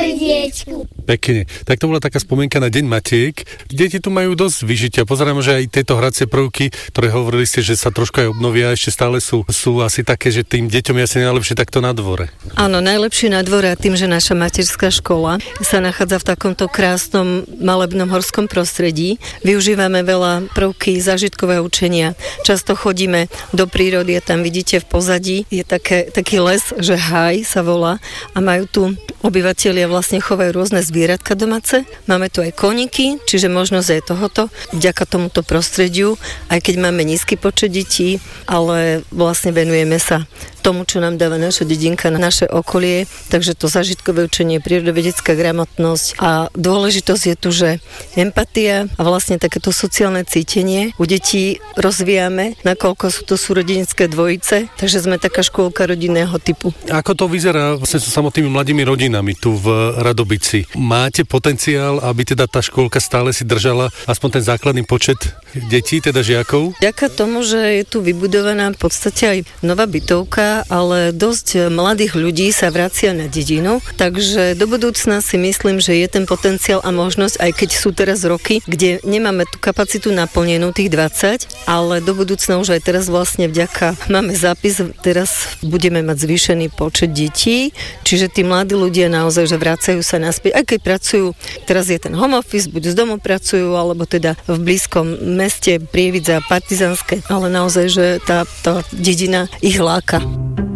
srdiečku. Pekne. Tak to bola taká spomienka na Deň Matiek. Deti tu majú dosť vyžitia. Pozerám, že aj tieto hracie prvky, ktoré hovorili ste, že sa trošku aj obnovia, ešte stále sú asi také, že tým deťom je asi najlepšie takto na dvore. Áno, najlepšie na dvore a tým, že naša materská škola sa nachádza v takomto krásnom malebnom horskom prostredí. Využívame veľa prvky zážitkového učenia. Často chodíme do prírody a tam vidíte v pozadí je taký les, že Haj sa volá a majú tu obyvatelia vlastne chovajú rôzne zvieratka domáce. Máme tu aj koníky, čiže možnosť je tohoto vďaka tomuto prostrediu, aj keď máme nízky počet detí, ale vlastne venujeme sa tomu, čo nám dáva naša dedinka, naše okolie, takže to zážitkové učenie, prírodovedecká gramotnosť a dôležitosť je tu, že empatia a vlastne takéto sociálne cítenie u detí rozvíjame, nakoľko sú to súrodenecké dvojice, takže sme taká škôlka rodinného typu. Ako to vyzerá vlastne so samotnými mladými rodinami tu v Radobici? Máte potenciál, aby teda tá škôlka stále si držala aspoň ten základný počet detí, teda žiakov? Vďaka tomu, že je tu vybudovaná v podstate aj nová bytovka, ale dosť mladých ľudí sa vracia na dedinu, takže do budúcna si myslím, že je ten potenciál a možnosť, aj keď sú teraz roky, kde nemáme tú kapacitu naplnenú tých 20, ale do budúcna už aj teraz vlastne máme zápis, teraz budeme mať zvýšený počet detí, čiže tí mladí ľudia naozaj, že vracajú sa naspäť, aj keď pracujú, teraz je ten home office, buď z domu pracujú, alebo teda v blízkom meste Prievidza, Partizánske, ale naozaj, že tá dedina ich láka.